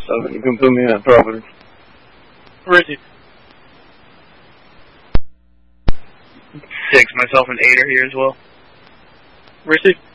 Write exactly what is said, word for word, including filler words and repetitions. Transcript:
seven. You can put me at Providence. Received. Six, myself and eight are here as well. Received.